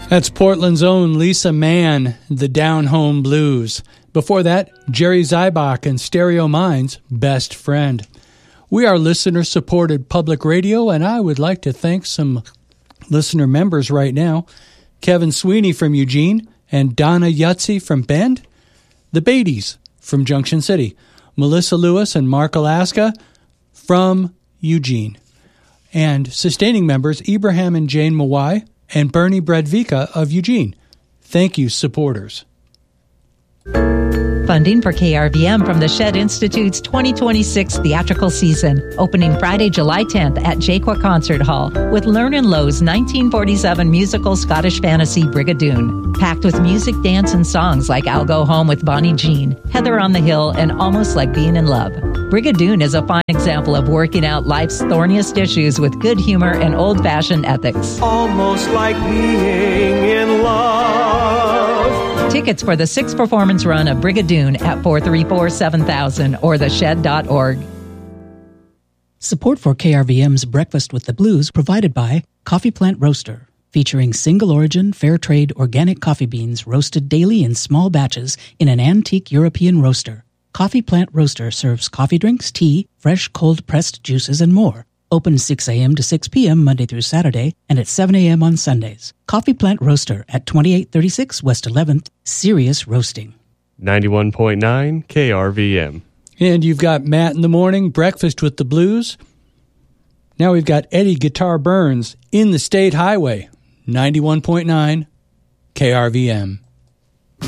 That's Portland's own Lisa Mann, the Down Home Blues. Before that, Jerry Zybach and Stereo Mind's Best Friend. We are listener-supported public radio, and I would like to thank some listener members right now. Kevin Sweeney from Eugene and Donna Yutzi from Bend. The Beatties from Junction City. Melissa Lewis and Mark Alaska from Eugene. And sustaining members Ibrahim and Jane Mawai and Bernie Bredvika of Eugene. Thank you, supporters. Funding for KRVM from the Shed Institute's 2026 theatrical season, opening Friday, July 10th at Jaqua Concert Hall with Lernan Lowe's 1947 musical Scottish fantasy Brigadoon, packed with music, dance, and songs like I'll Go Home with Bonnie Jean, Heather on the Hill, and Almost Like Being in Love. Brigadoon is a fine example of working out life's thorniest issues with good humor and old-fashioned ethics. Almost like being in love. Tickets for the 6th performance run of Brigadoon at 434-7000 or theshed.org. Support for KRVM's Breakfast with the Blues provided by Coffee Plant Roaster, featuring single-origin, fair-trade organic coffee beans roasted daily in small batches in an antique European roaster. Coffee Plant Roaster serves coffee drinks, tea, fresh cold-pressed juices, and more. Open 6 a.m. to 6 p.m. Monday through Saturday and at 7 a.m. on Sundays. Coffee Plant Roaster at 2836 West 11th, Serious Roasting. 91.9 KRVM. And you've got Matt in the morning, Breakfast with the Blues. Now we've got Eddie Guitar Burns in the State Highway, 91.9 KRVM.